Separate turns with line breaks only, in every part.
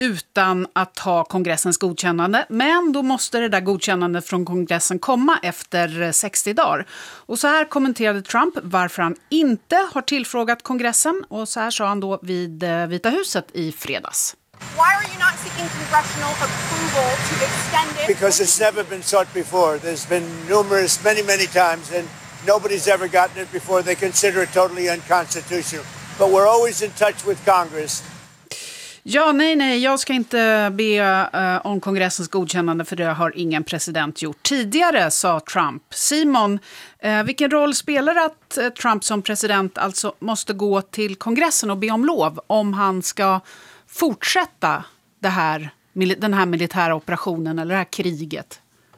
utan att ha kongressens godkännande. Men då måste det där godkännandet från kongressen komma efter 60 dagar. Och så här kommenterade Trump varför han inte har tillfrågat kongressen. Och så här sa han då vid Vita huset i fredags.
Why are you not seeking congressional approval to extend it?
Because it's never been sought before. There's been many times, and nobody's ever gotten it before. They consider it totally unconstitutional. But we're always in touch with Congress.
Ja, nej, jag ska inte be om kongressens godkännande för det har ingen president gjort tidigare, sa Trump. Simon, vilken roll spelar det att Trump som president alltså måste gå till kongressen och be om lov om han ska fortsätta den här militära operationen eller det här kriget?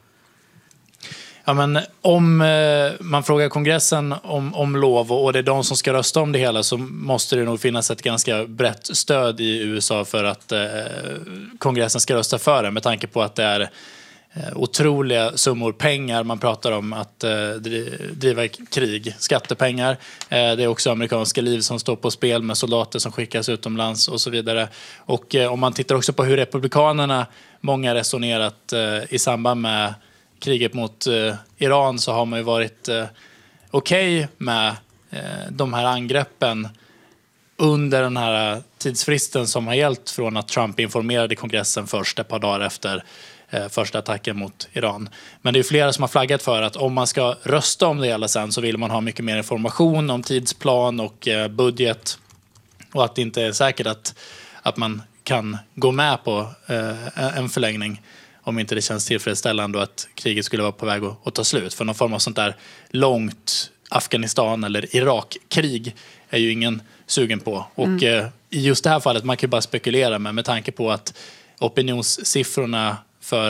Ja, men om man frågar kongressen om lov och det är de som ska rösta om det hela, så måste det nog finnas ett ganska brett stöd i USA för att kongressen ska rösta för det, med tanke på att det är otroliga summor pengar man pratar om att driva krig, skattepengar. Det är också amerikanska liv som står på spel med soldater som skickas utomlands och så vidare. Och om man tittar också på hur republikanerna många resonerat i samband med kriget mot Iran, så har man ju varit okej med de här angreppen under den här tidsfristen som har gällt från att Trump informerade kongressen först ett par dagar efter första attacken mot Iran. Men det är flera som har flaggat för att om man ska rösta om det hela sen, så vill man ha mycket mer information om tidsplan och budget, och att det inte är säkert att man kan gå med på en förlängning om inte det känns tillfredsställande att kriget skulle vara på väg att ta slut. För någon form av sånt där långt Afghanistan- eller Irak-krig är ju ingen sugen på. Och i just det här fallet, man kan ju bara spekulera med tanke på att opinionssiffrorna för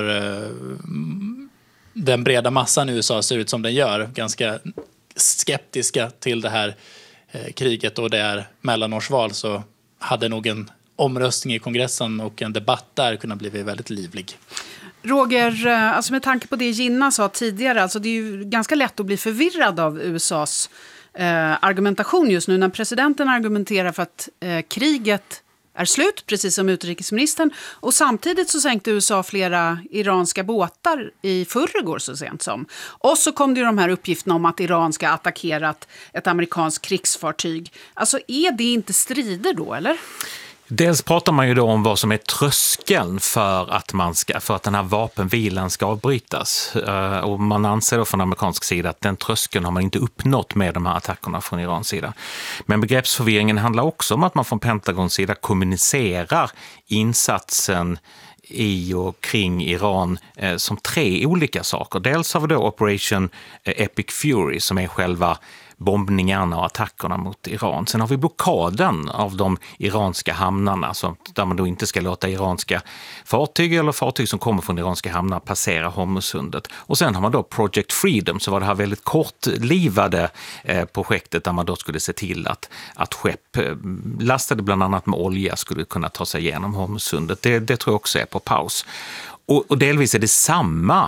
den breda massan i USA ser ut som den gör. Ganska skeptiska till det här kriget, och det är mellanårsval, så hade nog en omröstning i kongressen och en debatt där kunna bli väldigt livlig.
Roger, alltså med tanke på det Gina sa tidigare, alltså det är ju ganska lätt att bli förvirrad av USAs argumentation just nu när presidenten argumenterar för att kriget är slut, precis som utrikesministern, och samtidigt så sänkte USA flera iranska båtar i förrgår så sent som. Och så kom det ju de här uppgifterna om att Iran ska ha attackerat ett amerikanskt krigsfartyg. Alltså är det inte strider då, eller?
Dels pratar man ju då om vad som är tröskeln för att den här vapenvilan ska avbrytas. Och man anser då från amerikansk sida att den tröskeln har man inte uppnått med de här attackerna från Irans sida. Men begreppsförvirringen handlar också om att man från Pentagons sida kommunicerar insatsen i och kring Iran som tre olika saker. Dels har vi då Operation Epic Fury som är själva bombningarna och attackerna mot Iran. Sen har vi blockaden av de iranska hamnarna där man då inte ska låta iranska fartyg eller fartyg som kommer från iranska hamnar passera Hormuzsundet. Och sen har man då Project Freedom, så var det här väldigt kortlivade projektet där man då skulle se till att skepp lastade bland annat med olja skulle kunna ta sig igenom Hormuzsundet. Det tror jag också är på paus. Och delvis är det samma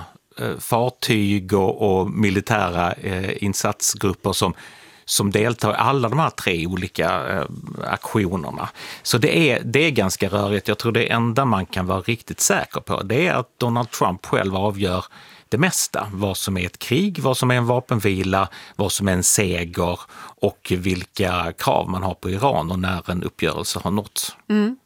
fartyg och militära insatsgrupper som deltar i alla de här tre olika aktionerna. Så det är ganska rörigt. Jag tror det enda man kan vara riktigt säker på, det är att Donald Trump själv avgör det mesta. Vad som är ett krig, vad som är en vapenvila, vad som är en seger och vilka krav man har på Iran och när en uppgörelse har nåtts.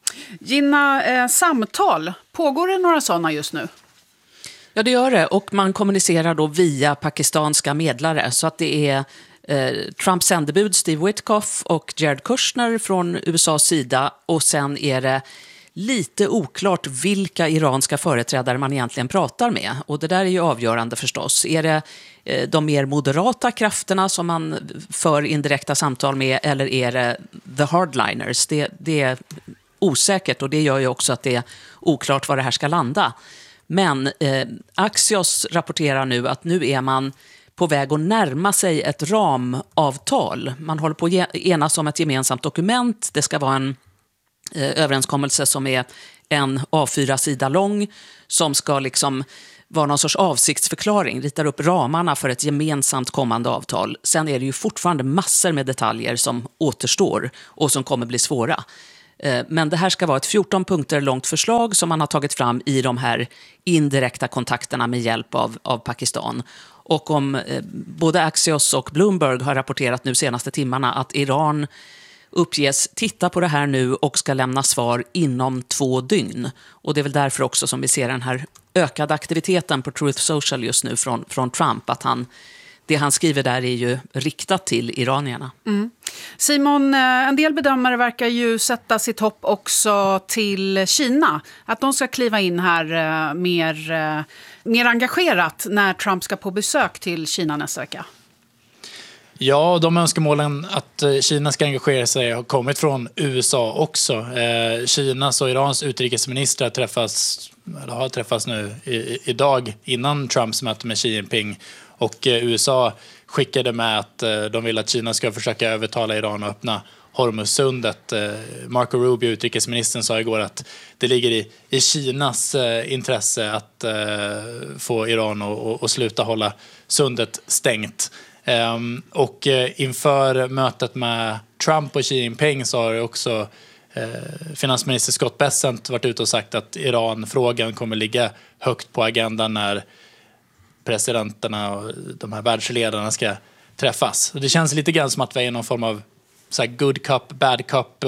Gina, samtal, pågår det några sådana just nu?
Ja, det gör det, och man kommunicerar då via pakistanska medlare, så att det är Trumps sändebud Steve Witkoff och Jared Kushner från USAs sida, och sen är det lite oklart vilka iranska företrädare man egentligen pratar med, och det där är ju avgörande förstås. Är det de mer moderata krafterna som man för indirekta samtal med, eller är det the hardliners? Det är osäkert, och det gör ju också att det är oklart var det här ska landa. Men Axios rapporterar nu att nu är man på väg att närma sig ett ramavtal. Man håller på att enas om ett gemensamt dokument. Det ska vara en överenskommelse som är en A4-sida lång, som ska liksom vara någon sorts avsiktsförklaring, ritar upp ramarna för ett gemensamt kommande avtal. Sen är det ju fortfarande massor med detaljer som återstår och som kommer bli svåra. Men det här ska vara ett 14 punkter långt förslag som man har tagit fram i de här indirekta kontakterna med hjälp av Pakistan. Och om både Axios och Bloomberg har rapporterat nu senaste timmarna att Iran uppges titta på det här nu och ska lämna svar inom 2 dygn. Och det är väl därför också som vi ser den här ökade aktiviteten på Truth Social just nu från Trump, att det han skriver där är ju riktat till iranierna.
Simon, en del bedömare verkar ju sätta sitt hopp också till Kina. Att de ska kliva in här mer engagerat när Trump ska på besök till Kina nästa vecka.
Ja, de önskemålen att Kina ska engagera sig har kommit från USA också. Kinas och Irans utrikesministrar har träffats nu idag innan Trumps möte med Xi Jinping. Och USA skickade med att de vill att Kina ska försöka övertala Iran att öppna Hormuzsundet. Marco Rubio, utrikesministern, sa igår att det ligger i Kinas intresse att få Iran att sluta hålla sundet stängt. Och inför mötet med Trump och Xi Jinping så har också finansminister Scott Bessent varit ute och sagt att Iran-frågan kommer ligga högt på agendan när presidenterna och de här världsledarna ska träffas. Det känns lite grann som att vi är i någon form av så här good cup, bad cup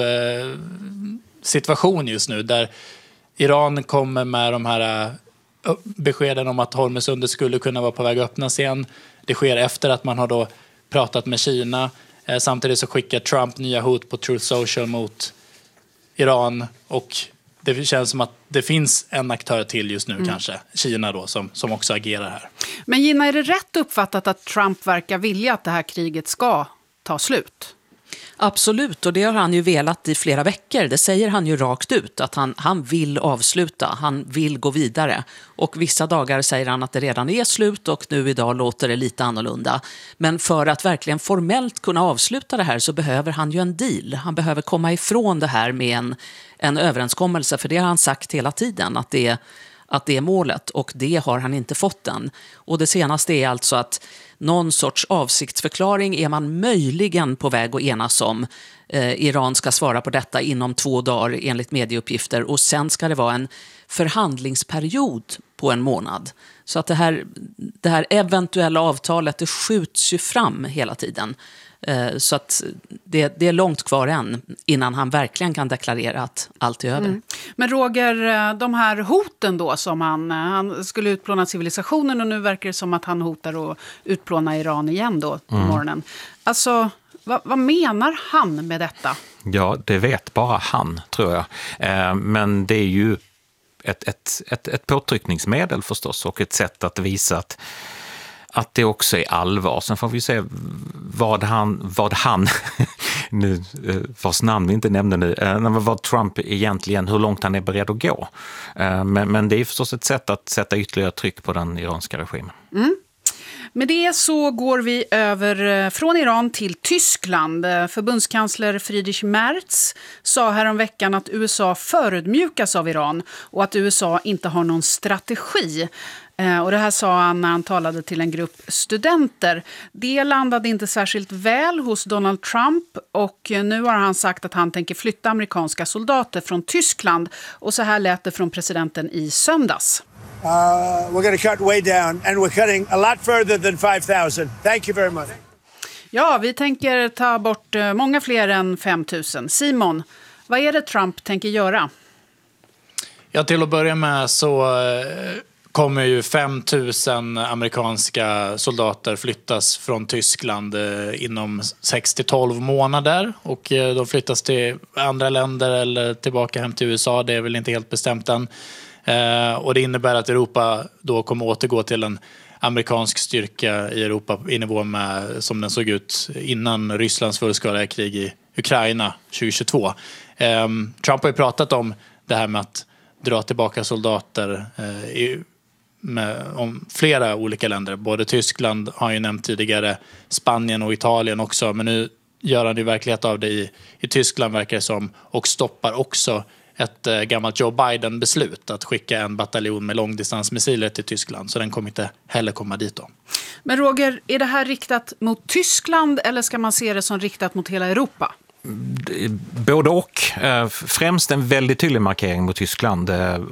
situation just nu, där Iran kommer med de här beskeden om att Hormuzsundet skulle kunna vara på väg att öppnas igen. Det sker efter att man har då pratat med Kina. Samtidigt så skickar Trump nya hot på Truth Social mot Iran, och det känns som att det finns en aktör till just nu, kanske Kina då, som också agerar här.
Men Gina, är det rätt uppfattat att Trump verkar vilja att det här kriget ska ta slut?
Absolut, och det har han ju velat i flera veckor. Det säger han ju rakt ut, att han vill avsluta, han vill gå vidare. Och vissa dagar säger han att det redan är slut, och nu idag låter det lite annorlunda. Men för att verkligen formellt kunna avsluta det här så behöver han ju en deal. Han behöver komma ifrån det här med en överenskommelse, för det har han sagt hela tiden, att det är målet, och det har han inte fått än. Och det senaste är alltså att någon sorts avsiktsförklaring är man möjligen på väg att enas om. Iran ska svara på detta inom 2 dagar enligt medieuppgifter, och sen ska det vara en förhandlingsperiod på en månad. Så att det här eventuella avtalet, det skjuts ju fram hela tiden. Så att det är långt kvar än innan han verkligen kan deklarera att allt är över.
Men Roger, de här hoten då som han skulle utplåna civilisationen, och nu verkar det som att han hotar att utplåna Iran igen då på morgonen. Alltså, vad menar han med detta? Ja,
det vet bara han, tror jag. Men det är ju ett påtryckningsmedel förstås, och ett sätt att visa att det också är allvar. Sen får vi se vad han nu, vars namn vi inte nämnde nu, vad Trump egentligen, hur långt han är beredd att gå. Men det är förstås ett sätt att sätta ytterligare tryck på den iranska regimen.
Med det så går vi över från Iran till Tyskland. Förbundskansler Friedrich Merz sa häromveckan att USA förödmjukas av Iran och att USA inte har någon strategi. Och det här sa han när han talade till en grupp studenter. Det landade inte särskilt väl hos Donald Trump, och nu har han sagt att han tänker flytta amerikanska soldater från Tyskland. Och så här lät det från presidenten i söndags.
We're going to cut way down, and we're cutting a lot further than 5,000. Thank you very much.
Ja, vi tänker ta bort många fler än 5 000. Simon, vad är det Trump tänker göra?
Ja, till att börja med så kommer ju 5 000 amerikanska soldater flyttas från Tyskland inom 6-12 månader. Och de flyttas till andra länder eller tillbaka hem till USA. Det är väl inte helt bestämt än. Och det innebär att Europa då kommer återgå till en amerikansk styrka i Europa i nivå med som den såg ut innan Rysslands fullskaliga krig i Ukraina 2022. Trump har ju pratat om det här med att dra tillbaka soldater om flera olika länder. Både Tyskland har ju nämnt tidigare, Spanien och Italien också. Men nu gör han ju verklighet av det i Tyskland, verkar det som, och stoppar också ett gammalt Joe Biden-beslut att skicka en bataljon med långdistansmissiler till Tyskland. Så den kommer inte heller komma dit då.
Men Roger, är det här riktat mot Tyskland eller ska man se det som riktat mot hela Europa?
Både och. Främst en väldigt tydlig markering mot Tyskland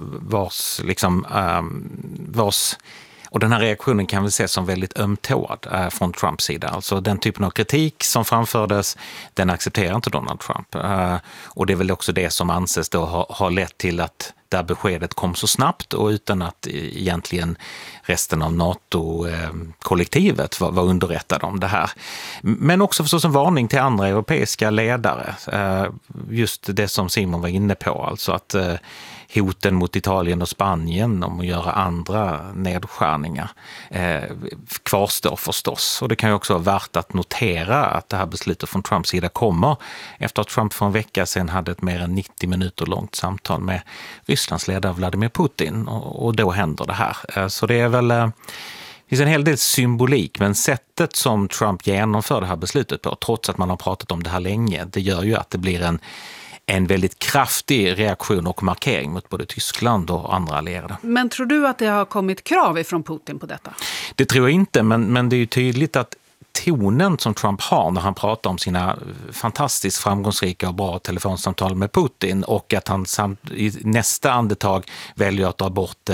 vars och den här reaktionen kan vi ses som väldigt ömtåad från Trumps sida. Alltså den typen av kritik som framfördes, den accepterar inte Donald Trump. Och det är väl också det som anses då ha lett till att där beskedet kom så snabbt och utan att egentligen resten av NATO-kollektivet var underrättade om det här. Men också förstås en varning till andra europeiska ledare. Just det som Simon var inne på, alltså att hoten mot Italien och Spanien om att göra andra nedskärningar kvarstår förstås. Och det kan ju också vara värt att notera att det här beslutet från Trumps sida kommer efter att Trump för en vecka sedan hade ett mer än 90 minuter långt samtal med Rysslands ledare Vladimir Putin. Och då händer det här. Så det är väl... Det finns en hel del symbolik, men sättet som Trump genomför det här beslutet på, trots att man har pratat om det här länge, det gör ju att det blir en väldigt kraftig reaktion och markering mot både Tyskland och andra allierade.
Men tror du att det har kommit krav ifrån Putin på detta?
Det tror jag inte, men det är ju tydligt att tonen som Trump har när han pratar om sina fantastiskt framgångsrika och bra telefonsamtal med Putin och att han i nästa andetag väljer att dra bort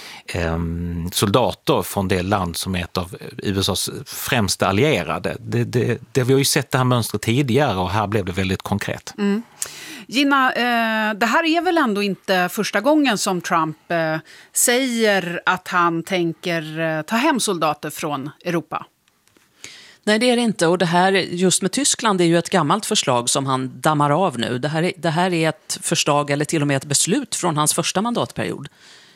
soldater från det land som är ett av USAs främsta allierade. Det vi har ju sett det här mönstret tidigare och här blev det väldigt konkret.
Mm. Gina, det här är väl ändå inte första gången som Trump säger att han tänker ta hem soldater från Europa?
Nej, det är det inte. Och det här just med Tyskland är ju ett gammalt förslag som han dammar av nu. Det här är ett förslag eller till och med ett beslut från hans första mandatperiod.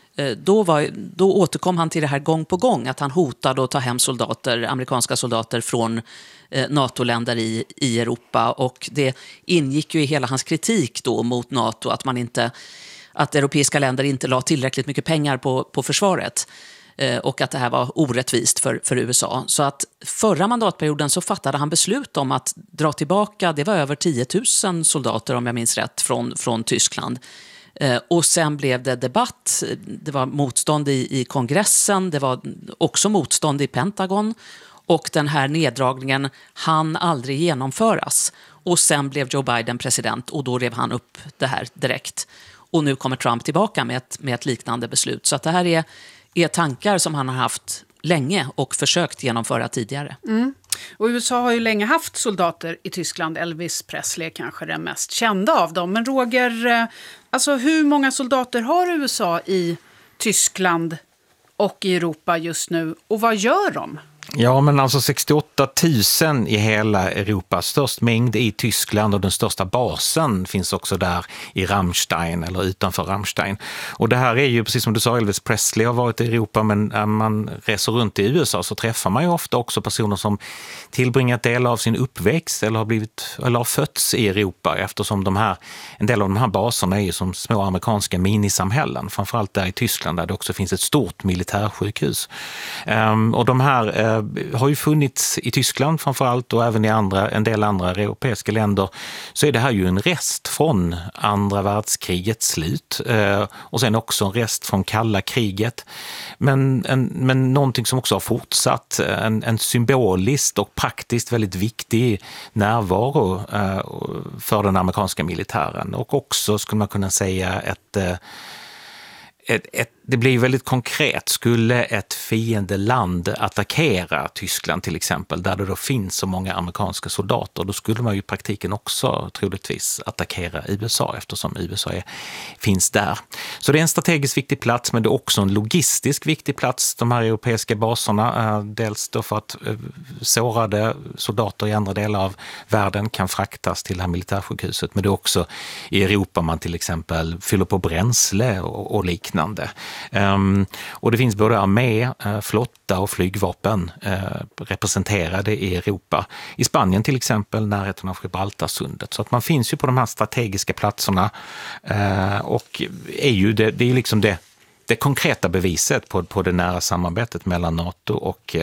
Då återkom han till det här gång på gång att han hotade att ta hem amerikanska soldater från NATO-länder i Europa, och det ingick ju i hela hans kritik då mot NATO att europeiska länder inte la tillräckligt mycket pengar på försvaret. Och att det här var orättvist för USA. Så att förra mandatperioden så fattade han beslut om att dra tillbaka, det var över 10 000 soldater om jag minns rätt från Tyskland. Och sen blev det debatt, det var motstånd i kongressen, det var också motstånd i Pentagon, och den här neddragningen hann aldrig genomföras. Och sen blev Joe Biden president och då rev han upp det här direkt. Och nu kommer Trump tillbaka med ett liknande beslut. Så att det här är tankar som han har haft länge och försökt genomföra tidigare.
Mm. Och USA har ju länge haft soldater i Tyskland. Elvis Presley är kanske den mest kända av dem. Men Roger, alltså hur många soldater har USA i Tyskland och i Europa just nu? Och vad gör de?
Ja, men alltså 68 000 i hela Europa, störst mängd i Tyskland, och den största basen finns också där i Ramstein eller utanför Ramstein. Och det här är ju, precis som du sa, Elvis Presley har varit i Europa, men när man reser runt i USA så träffar man ju ofta också personer som tillbringat delar av sin uppväxt eller har fötts i Europa, eftersom en del av de här baserna är ju som små amerikanska minisamhällen, framförallt där i Tyskland där det också finns ett stort militärsjukhus. Och de här har ju funnits i Tyskland framförallt, och även i en del andra europeiska länder, så är det här ju en rest från andra världskrigets slut och sen också en rest från kalla kriget, men någonting som också har fortsatt, en symboliskt och praktiskt väldigt viktig närvaro för den amerikanska militären, och också skulle man kunna säga det blir väldigt konkret. Skulle ett fiendeland attackera Tyskland till exempel, där det då finns så många amerikanska soldater, då skulle man ju i praktiken också troligtvis attackera USA, eftersom USA finns där. Så det är en strategiskt viktig plats, men det är också en logistisk viktig plats, de här europeiska baserna. Dels då för att sårade soldater i andra delar av världen kan fraktas till det här militärsjukhuset, men det är också i Europa man till exempel fyller på bränsle och liknande. Och det finns både armé, flotta och flygvapen representerade i Europa. I Spanien till exempel, närheten av Gibraltarsundet. Så att man finns ju på de här strategiska platserna och det är liksom det konkreta beviset på det nära samarbetet mellan NATO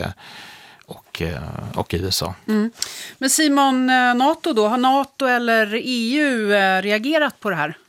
och USA. Mm.
Men Simon, NATO då? Har NATO eller EU reagerat på det här?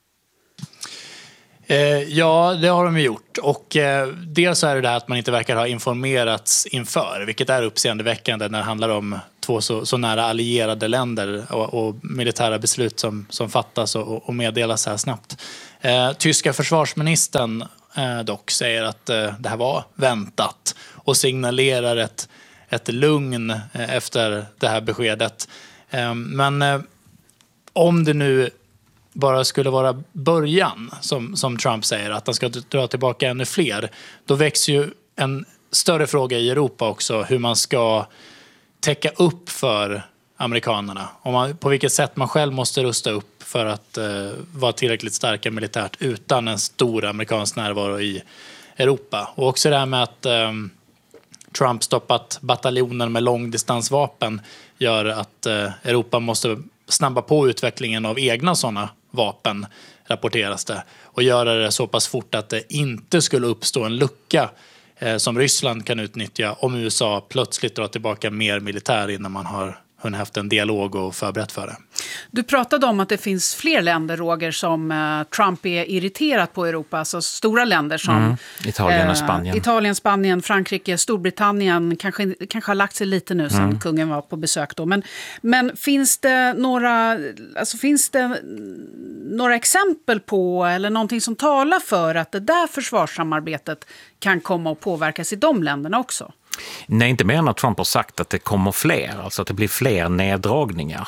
Ja, det har de ju gjort. Och dels så är det där att man inte verkar ha informerats inför, vilket är uppseendeväckande när det handlar om två så nära allierade länder och militära beslut som fattas och meddelas här snabbt. Tyska försvarsministern dock säger att det här var väntat och signalerar ett lugn efter det här beskedet. Men om det nu bara skulle vara början, som Trump säger, att han ska dra tillbaka ännu fler, då växer ju en större fråga i Europa också, hur man ska täcka upp för amerikanerna. På vilket sätt man själv måste rusta upp för att vara tillräckligt starka militärt utan en stor amerikansk närvaro i Europa. Och också det här med att Trump stoppat bataljoner med långdistansvapen gör att Europa måste snabba på utvecklingen av egna sådana vapen, rapporteras det, och göra det så pass fort att det inte skulle uppstå en lucka som Ryssland kan utnyttja om USA plötsligt drar tillbaka mer militär innan man har haft en dialog och förberett för det.
Du pratade om att det finns fler länder, Roger, som Trump är irriterat på Europa. Alltså stora länder som
Italien och Spanien.
Italien, Spanien, Frankrike, Storbritannien kanske har lagt sig lite nu sedan kungen var på besök då. Men finns det några exempel på eller någonting som talar för att det där försvarssamarbetet kan komma att påverkas i de länderna också?
Nej, inte mer än att Trump har sagt att det kommer fler, alltså att det blir fler neddragningar.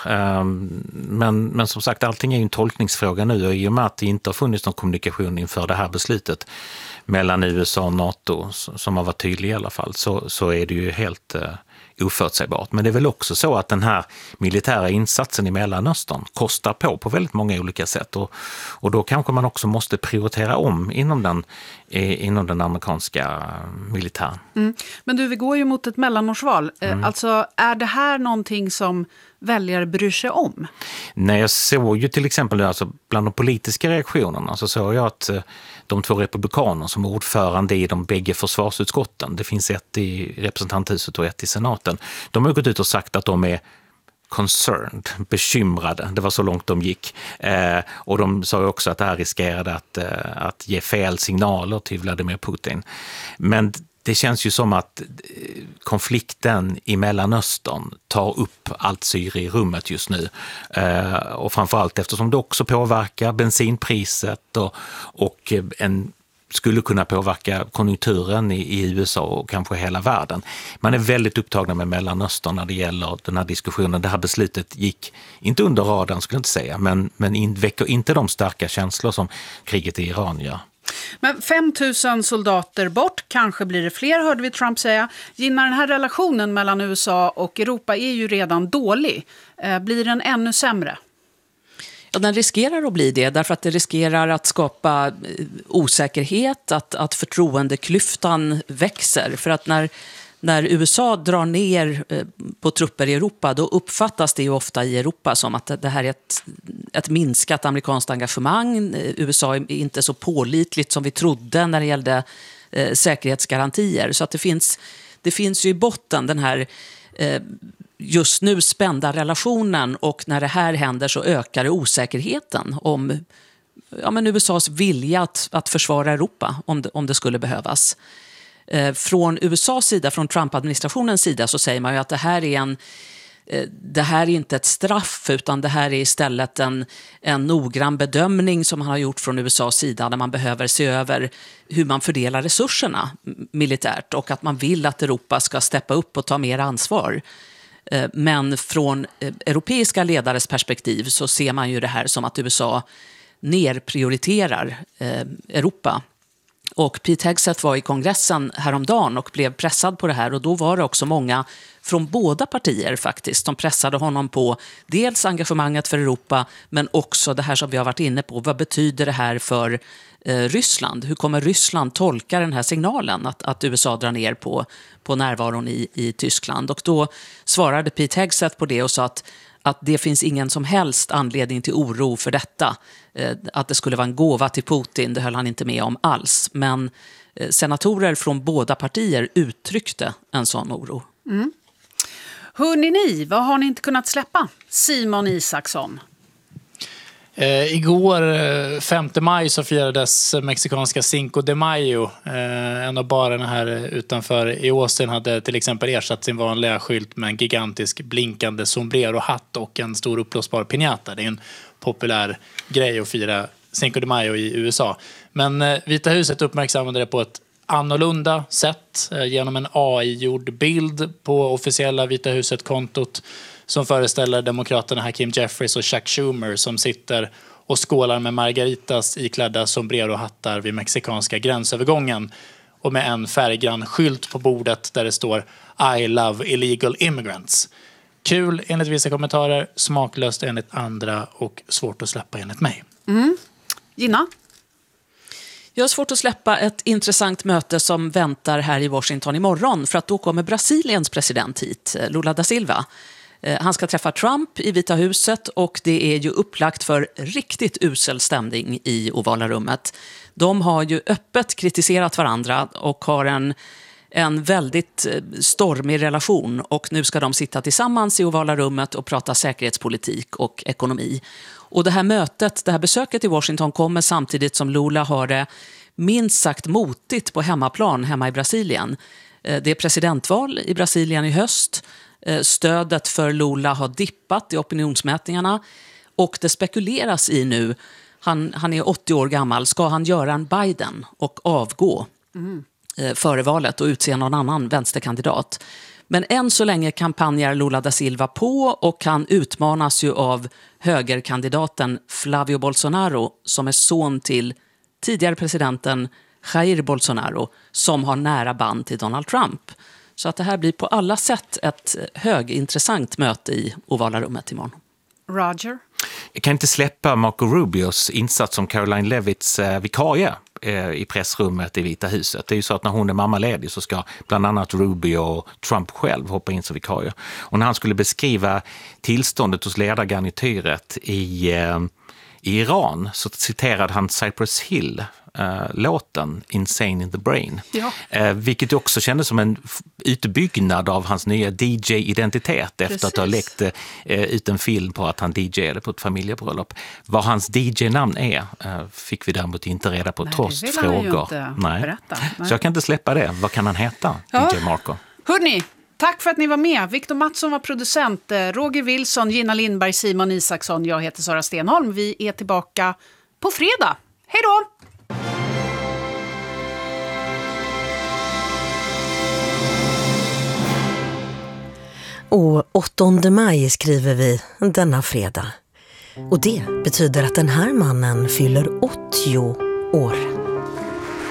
Men som sagt, allting är ju en tolkningsfråga nu, och i och med att det inte har funnits någon kommunikation inför det här beslutet mellan USA och NATO, som har varit tydlig i alla fall, så är det ju helt oförutsägbart. Men det är väl också så att den här militära insatsen i Mellanöstern kostar på väldigt många olika sätt, och då kanske man också måste prioritera om inom den amerikanska militären.
Men du, vi går ju mot ett mellanårsval. Alltså, är det här någonting som väljare bryr sig om? Nej,
jag såg ju till exempel alltså, bland de politiska reaktionerna så såg jag att de två republikaner som är ordförande i de bägge försvarsutskotten, det finns ett i representanthuset och ett i senaten, de har gått ut och sagt att de är concerned, bekymrade. Det var så långt de gick. Och de sa också att det här riskerade att ge fel signaler till Vladimir Putin. Men det känns ju som att konflikten i Mellanöstern tar upp allt syre i rummet just nu. Och framförallt eftersom det också påverkar bensinpriset och skulle kunna påverka konjunkturen i USA och kanske hela världen. Man är väldigt upptagna med Mellanöstern när det gäller den här diskussionen. Det här beslutet gick inte under radarn, skulle jag inte säga, men väcker inte de starka känslor som kriget i Iran gör.
Men 5 000 soldater bort, kanske blir det fler, hörde vi Trump säga. Gina, den här relationen mellan USA och Europa är ju redan dålig. Blir den ännu sämre?
Ja, den riskerar att bli det, därför att det riskerar att skapa osäkerhet, att förtroendeklyftan växer. För att när USA drar ner på trupper i Europa, då uppfattas det ju ofta i Europa som att det här är ett minskat amerikanskt engagemang. USA är inte så pålitligt som vi trodde när det gällde säkerhetsgarantier. Så att det finns ju i botten den här just nu spända relationen, och när det här händer så ökar osäkerheten om USAs vilja att försvara Europa om det skulle behövas. Från USAs sida, från Trump-administrationens sida, så säger man ju att det här är inte ett straff, utan det här är istället en noggrann bedömning som man har gjort från USAs sida, där man behöver se över hur man fördelar resurserna militärt, och att man vill att Europa ska steppa upp och ta mer ansvar. Men från europeiska ledares perspektiv så ser man ju det här som att USA nerprioriterar Europa. Och Pete Hegseth var i kongressen häromdagen och blev pressad på det här, och då var det också många från båda partier faktiskt som pressade honom på dels engagemanget för Europa, men också det här som vi har varit inne på. Vad betyder det här för Ryssland? Hur kommer Ryssland tolka den här signalen att USA drar ner på närvaron i Tyskland? Och då svarade Pete Hegseth på det och sa att det finns ingen som helst anledning till oro för detta. Att det skulle vara en gåva till Putin, det höll han inte med om alls. Men senatorer från båda partier uttryckte en sån oro.
Hörrni ni, vad har ni inte kunnat släppa? Simon Isaksson.
Igår, 5 maj, så firades mexikanska Cinco de Mayo. En av barerna här utanför i Austin hade till exempel ersatt sin vanliga skylt med en gigantisk blinkande sombrero-hatt och en stor uppblåsbar piñata. Det är en populär grej att fira Cinco de Mayo i USA. Men Vita huset uppmärksammade det på ett annorlunda sätt genom en AI-gjord bild på officiella Vita huset-kontot som föreställer demokraterna Hakeem Jeffries och Chuck Schumer som sitter och skålar med margaritas iklädda sombrero-hattar vid mexikanska gränsövergången och med en färggrann skylt på bordet där det står I love illegal immigrants. Kul enligt vissa kommentarer, smaklöst enligt andra och svårt att släppa enligt mig.
Gina?
Jag har svårt att släppa ett intressant möte som väntar här i Washington imorgon, för att då kommer Brasiliens president hit, Lula da Silva. Han ska träffa Trump i Vita huset och det är ju upplagt för riktigt usel stämning i ovala rummet. De har ju öppet kritiserat varandra och har en väldigt stormig relation, och nu ska de sitta tillsammans i ovala rummet och prata säkerhetspolitik och ekonomi. Och det här mötet, det här besöket i Washington kommer samtidigt som Lula har det minst sagt motigt på hemmaplan hemma i Brasilien. Det är presidentval i Brasilien i höst. Stödet för Lula har dippat i opinionsmätningarna och det spekuleras i nu, han är 80 år gammal, ska han göra en Biden och avgå före valet och utse någon annan vänsterkandidat. Men än så länge kampanjar Lula da Silva på och han utmanas ju av högerkandidaten Flavio Bolsonaro som är son till tidigare presidenten Jair Bolsonaro som har nära band till Donald Trump. Så att det här blir på alla sätt ett högintressant möte i ovala rummet imorgon.
Roger?
Jag kan inte släppa Marco Rubios insats som Caroline Levitts vikarie i pressrummet i Vita huset. Det är ju så att när hon är mammaledig så ska bland annat Rubio och Trump själv hoppa in som vikarie. Och när han skulle beskriva tillståndet hos ledargarnityret i Iran så citerade han Cypress Hill låten Insane in the Brain. Ja. Vilket också kändes som en utbyggnad av hans nya DJ-identitet efter att ha läckt ut en film på att han DJade på ett familjebröllop. Vad hans DJ-namn är fick vi däremot inte reda på trots frågor. Nej. Så jag kan inte släppa det. Vad kan han heta, DJ Marco?
Hörrni, tack för att ni var med. Victor Mattsson var producent, Roger Wilson, Gina Lindberg, Simon Isaksson. Jag heter Sara Stenholm. Vi är tillbaka på fredag. Hej då!
Och 8 maj skriver vi denna fredag. Och det betyder att den här mannen fyller 80 år.